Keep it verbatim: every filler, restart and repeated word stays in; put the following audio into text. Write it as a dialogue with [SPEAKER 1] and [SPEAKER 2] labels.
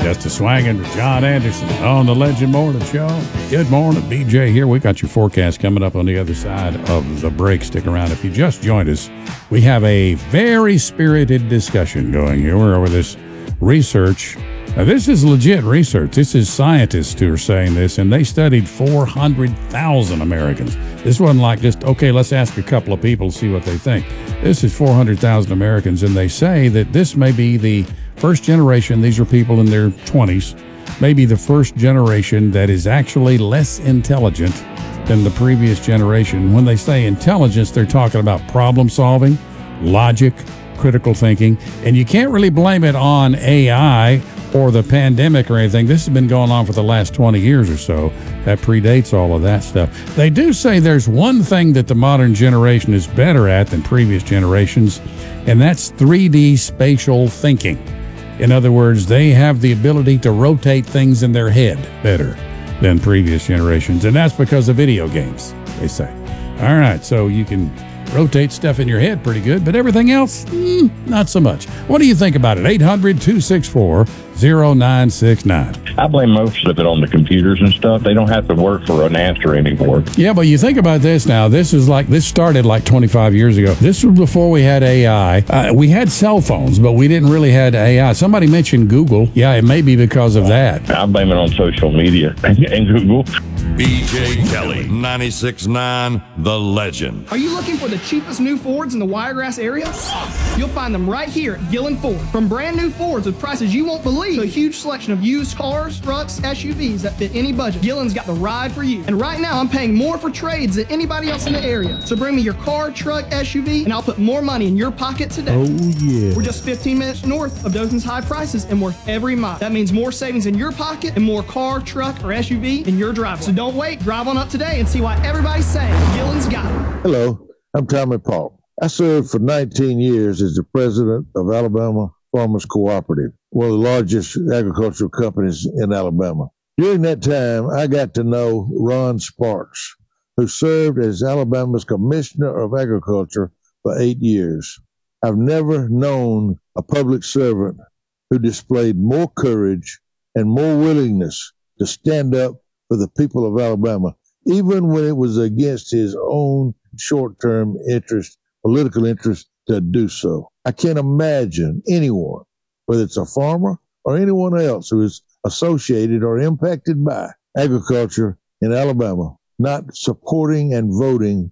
[SPEAKER 1] Just a Swangin' with John Anderson on the Legend Morning Show. Good morning, B J here. We got your forecast coming up on the other side of the break. Stick around. If you just joined us, we have a very spirited discussion going here. We're over this research. Now, this is legit research. This is scientists who are saying this, and they studied four hundred thousand Americans. This wasn't like just, okay, let's ask a couple of people to see what they think. This is four hundred thousand Americans, and they say that this may be the first generation. These are people in their twenties, maybe the first generation that is actually less intelligent than the previous generation. When they say intelligence, they're talking about problem solving, logic, critical thinking, and you can't really blame it on A I or the pandemic or anything. This has been going on for the last twenty years or so. That predates all of that stuff. They do say there's one thing that the modern generation is better at than previous generations, and that's three D spatial thinking. In other words, they have the ability to rotate things in their head better than previous generations, and that's because of video games, they say. All right, so you can rotate stuff in your head pretty good, but everything else, mm, not so much. What do you think about it? eight hundred, two six four, zero nine six nine.
[SPEAKER 2] I blame most of it on the computers and stuff. They don't have to work for an answer anymore.
[SPEAKER 1] Yeah, but you think about this now. This is like, this started like twenty-five years ago. This was before we had A I. Uh, we had cell phones, but we didn't really had A I. Somebody mentioned Google. Yeah, it may be because of that.
[SPEAKER 2] I blame it on social media and Google.
[SPEAKER 3] B J Kelly, ninety-six point nine, The Legend.
[SPEAKER 4] Are you looking for the cheapest new Fords in the Wiregrass area? You'll find them right here at Gillen Ford. From brand new Fords with prices you won't believe to a huge selection of used cars, trucks, S U Vs that fit any budget, Gillen's got the ride for you. And right now I'm paying more for trades than anybody else in the area. So bring me your car, truck, S U V, and I'll put more money in your pocket today.
[SPEAKER 1] Oh, yeah.
[SPEAKER 4] We're just fifteen minutes north of Dothan's high prices and worth every mile. That means more savings in your pocket and more car, truck, or S U V in your driveway. So don't wait. Drive on up today and see why everybody's saying Gillen's got it.
[SPEAKER 5] Hello, I'm Tommy Paul. I served for nineteen years as the president of Alabama Farmers Cooperative, one of the largest agricultural companies in Alabama. During that time, I got to know Ron Sparks, who served as Alabama's Commissioner of Agriculture for eight years. I've never known a public servant who displayed more courage and more willingness to stand up for the people of Alabama, even when it was against his own short-term interest, political interest, to do so. I can't imagine anyone, whether it's a farmer or anyone else who is associated or impacted by agriculture in Alabama, not supporting and voting